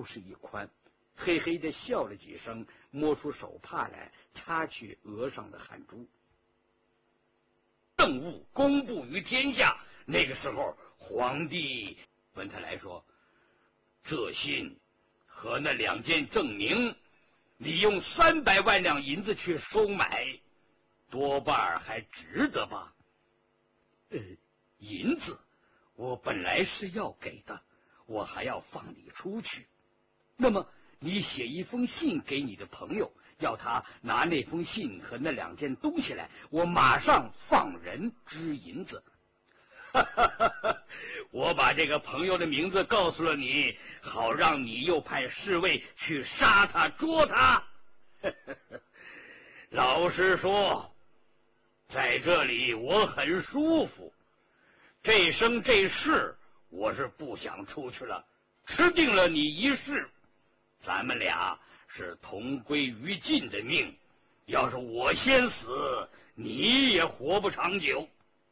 是一宽，嘿嘿的笑了几声，摸出手帕来擦去额上的汗珠。政务公布于天下，那个时候皇帝文泰来说，这信和那2件证明，你用300万两银子去收买，多半还值得吧？银子我本来是要给的，我还要放你出去。那么你写一封信给你的朋友，要他拿那封信和那2件东西来，我马上放人支银子。我把这个朋友的名字告诉了你，好让你又派侍卫去杀他捉他。老实说，在这里我很舒服，这生这世我是不想出去了，吃定了你一世，咱们俩是同归于尽的命，要是我先死，你也活不长久。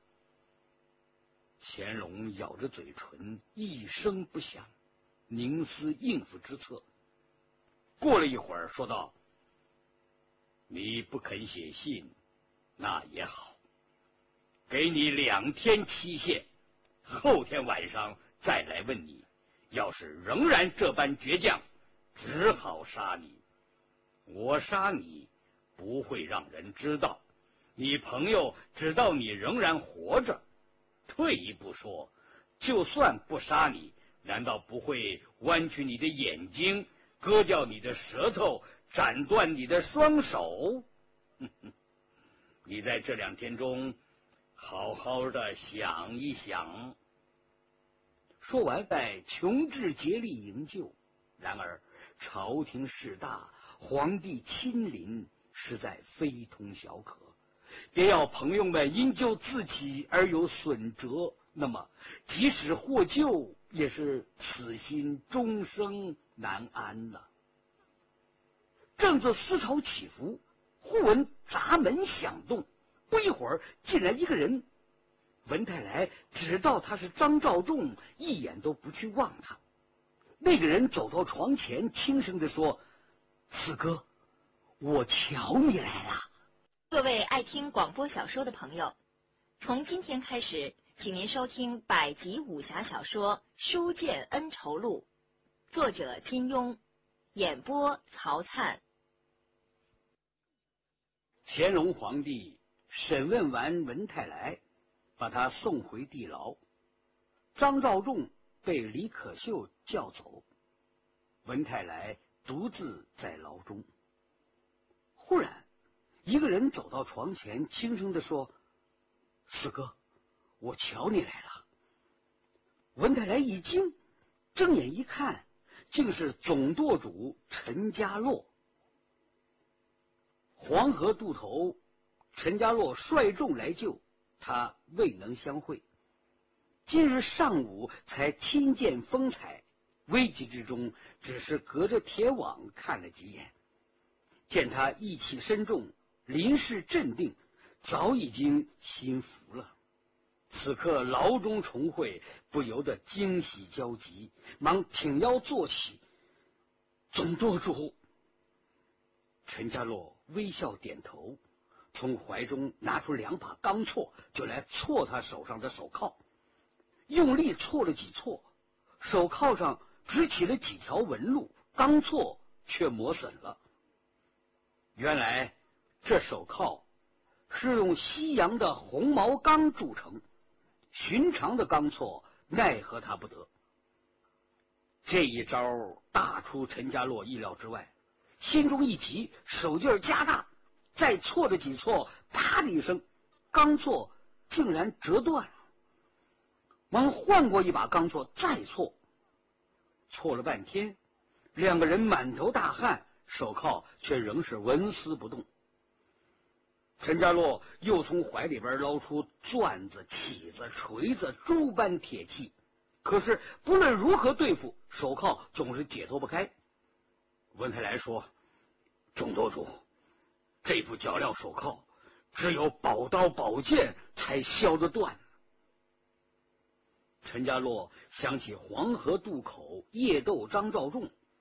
乾隆咬着嘴唇，一声不响，凝思应付之策。过了一会儿，说道：“你不肯写信，那也好，给你2天期限，后天晚上再来问你。要是仍然这般倔强，只好杀你。我杀你不会让人知道，你朋友知道你仍然活着。退一步说，就算不杀你，难道不会剜去你的眼睛，割掉你的舌头，斩断你的双手？你在这2天中好好的想一想。”说完，在穷志竭力营救。然而朝廷事大，皇帝亲临，实在非同小可。别要朋友们因救自己而有损折，那么即使获救，也是此心终生难安了。正自思潮起伏，忽闻闸门响动，不一会儿进来一个人。文泰来只道他是张召仲，一眼都不去望他。那个人走到床前，轻声地说：“四哥，我瞧你来了。” 各位爱听广播小说的朋友，从今天开始，请您收听百集武侠小说《书剑恩仇录》，作者金庸，演播曹灿。 乾隆皇帝审问完文泰来，把他送回地牢。张召仲被李可秀叫走，文泰来独自在牢中。忽然一个人走到床前，轻声地说：“四哥，我瞧你来了。”文泰来一惊，睁眼一看，竟是总舵主陈家洛。黄河渡头，陈家洛率众来救，他未能相会。今日上午才亲见风采，危急之中只是隔着铁网看了几眼，见他义气深重，临事镇定，早已经心服了。此刻牢中重会，不由得惊喜交集，忙挺腰坐起：“总舵主。”陈家洛微笑点头，从怀中拿出2把钢锉，就来挫他手上的手铐。用力挫了几挫，手铐上只起了几条纹路，钢锉却磨损了。原来这手铐是用西洋的红毛钢铸成，寻常的钢锉奈何他不得。这一招大出陈家洛意料之外，心中一急，手劲加大，再挫了几挫，啪的一声，钢锉竟然折断了。忙换过一把钢锉再挫，挫了半天，2个人满头大汗，手铐却仍是纹丝不动。陈家洛又从怀里边捞出钻子、起子、锤子诸般铁器，可是不论如何对付，手铐总是解脱不开。文泰来说：“总舵主，这副脚镣手铐只有宝刀宝剑才削得断。”陈家洛想起黄河渡口夜斗张召仲，